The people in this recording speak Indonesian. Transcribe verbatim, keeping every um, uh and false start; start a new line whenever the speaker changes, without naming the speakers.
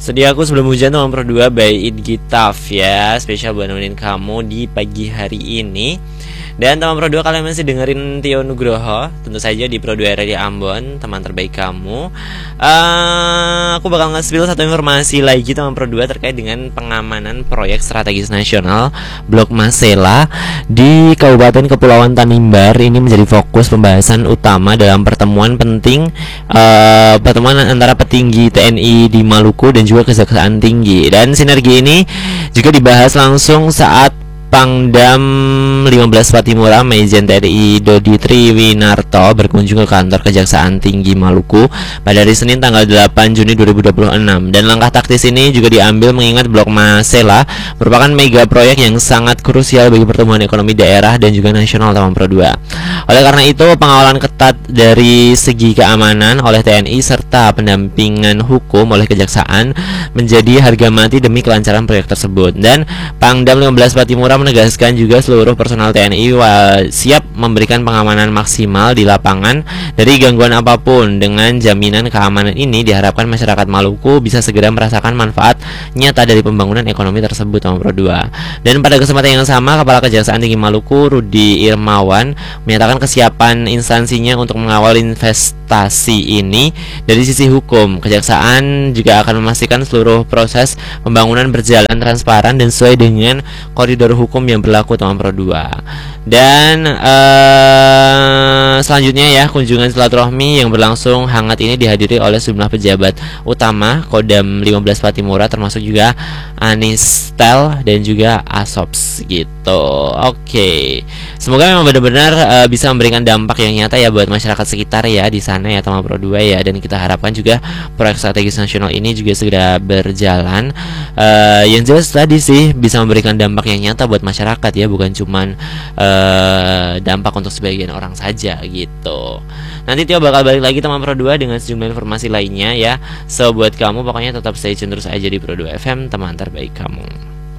Sedia aku sebelum hujan teman Pro dua by Idgitaf ya. Spesial buat nemenin kamu di pagi hari ini. Dan teman Pro dua, kalian masih dengerin Tio Nugroho, tentu saja di Pro dua R di Ambon, teman terbaik kamu. uh, Aku bakal nge-spill satu informasi lagi teman Pro dua terkait dengan pengamanan proyek strategis nasional Blok Masela di Kabupaten Kepulauan Tanimbar. Ini menjadi fokus pembahasan utama dalam pertemuan penting uh, Pertemuan antara petinggi T N I di Maluku dan juga Kejaksaan Tinggi. Dan sinergi ini juga dibahas langsung saat Pangdam lima belas Patimura Majen T N I Dodi Triwinarto berkunjung ke kantor Kejaksaan Tinggi Maluku pada hari Senin tanggal delapan Juni dua ribu dua puluh enam. Dan langkah taktis ini juga diambil mengingat Blok Masela merupakan mega proyek yang sangat krusial bagi pertumbuhan ekonomi daerah dan juga nasional teman Pro dua. Oleh karena itu, pengawalan ketat dari segi keamanan oleh T N I serta pendampingan hukum oleh Kejaksaan menjadi harga mati demi kelancaran proyek tersebut. Dan Pangdam lima belas Patimura menegaskan juga seluruh personal T N I siap memberikan pengamanan maksimal di lapangan dari gangguan apapun. Dengan jaminan keamanan ini diharapkan masyarakat Maluku bisa segera merasakan manfaat nyata dari pembangunan ekonomi tersebut teman Pro dua. Dan pada kesempatan yang sama, Kepala Kejaksaan Tinggi Maluku Rudi Irmawan menyatakan kesiapan instansinya untuk mengawal investasi ini dari sisi hukum. Kejaksaan juga akan memastikan seluruh proses pembangunan berjalan transparan dan sesuai dengan koridor hukum hukum yang berlaku teman Pro dua. Dan uh, selanjutnya ya, kunjungan silaturahmi yang berlangsung hangat ini dihadiri oleh sejumlah pejabat utama Kodam lima belas Patimura termasuk juga Anistel dan juga Asops gitu. Oke, okay. Semoga memang benar-benar uh, bisa memberikan dampak yang nyata ya buat masyarakat sekitar ya di sana ya teman Pro dua ya. Dan kita harapkan juga proyek strategis nasional ini juga segera berjalan. Uh, yang jelas tadi sih bisa memberikan dampak yang nyata buat masyarakat ya, bukan cuman uh, dampak untuk sebagian orang saja gitu. Nanti Tio bakal balik lagi teman Pro dua dengan sejumlah informasi lainnya ya. So buat kamu pokoknya tetap stay tune terus aja di Pro dua F M, teman terbaik kamu.